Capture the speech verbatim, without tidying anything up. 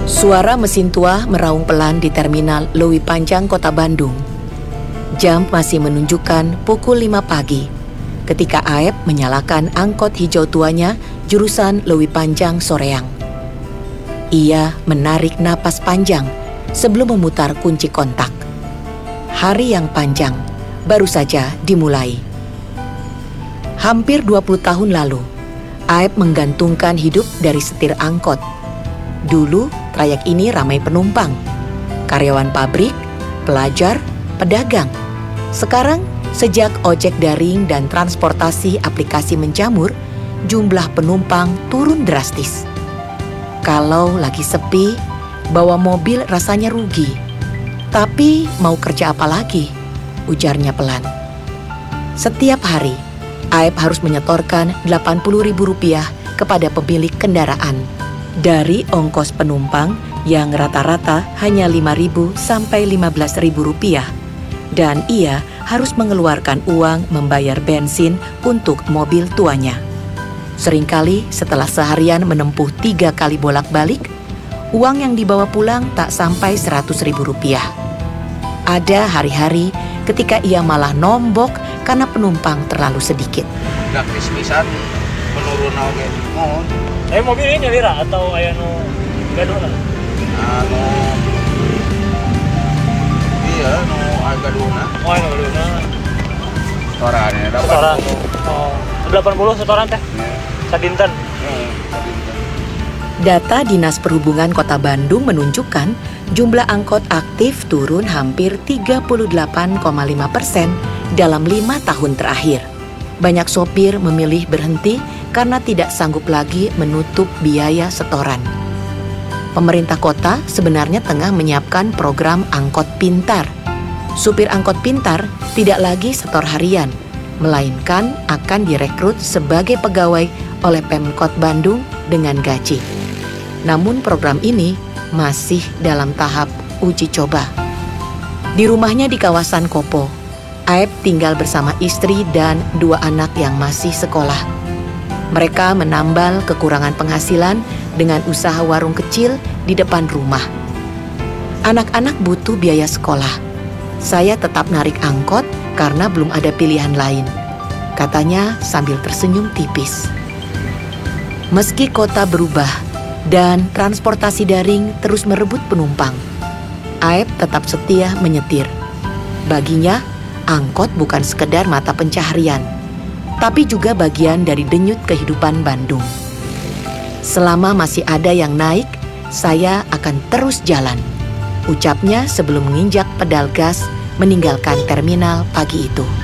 Suara mesin tua meraung pelan di terminal Leuwi Panjang, Kota Bandung. Jam masih menunjukkan pukul lima pagi ketika Aep menyalakan angkot hijau tuanya jurusan Leuwi Panjang Soreang. Ia menarik napas panjang sebelum memutar kunci kontak. Hari yang panjang baru saja dimulai. Hampir dua puluh tahun lalu, Aep menggantungkan hidup dari setir angkot. Dulu, trayek ini ramai penumpang, karyawan pabrik, pelajar, pedagang. Sekarang, sejak ojek daring dan transportasi aplikasi menjamur, jumlah penumpang turun drastis. Kalau lagi sepi, bawa mobil rasanya rugi. Tapi mau kerja apa lagi? Ujarnya pelan. Setiap hari, Aep harus menyetorkan delapan puluh ribu rupiah kepada pemilik kendaraan. Dari ongkos penumpang yang rata-rata hanya lima ribu sampai lima belas ribu rupiah. Dan ia harus mengeluarkan uang membayar bensin untuk mobil tuanya. Seringkali setelah seharian menempuh tiga kali bolak-balik, uang yang dibawa pulang tak sampai seratus ribu rupiah. Ada hari-hari ketika ia malah nombok karena penumpang terlalu sedikit. Praktis pisan menurun oge. Mohon. Eh mobil ini lira atau aya nu gaduh lah? Anu iya nu gaduhna. Oh anu gaduhna. Setorannya dapat. Setoran. Oh, delapan puluh setoran teh. Ya. Sadinten. Hmm, sadinten. Data Dinas Perhubungan Kota Bandung menunjukkan jumlah angkot aktif turun hampir tiga puluh delapan koma lima persen dalam lima tahun terakhir. Banyak sopir memilih berhenti karena tidak sanggup lagi menutup biaya setoran. Pemerintah kota sebenarnya tengah menyiapkan program angkot pintar. Supir angkot pintar tidak lagi setor harian, melainkan akan direkrut sebagai pegawai oleh Pemkot Bandung dengan gaji. Namun program ini masih dalam tahap uji coba. Di rumahnya di kawasan Kopo, Aep tinggal bersama istri dan dua anak yang masih sekolah. Mereka menambal kekurangan penghasilan dengan usaha warung kecil di depan rumah. Anak-anak butuh biaya sekolah. Saya tetap narik angkot karena belum ada pilihan lain, katanya sambil tersenyum tipis. Meski kota berubah dan transportasi daring terus merebut penumpang, Aep tetap setia menyetir. Baginya, angkot bukan sekedar mata pencaharian, tapi juga bagian dari denyut kehidupan Bandung. Selama masih ada yang naik, saya akan terus jalan, ucapnya sebelum menginjak pedal gas meninggalkan terminal pagi itu.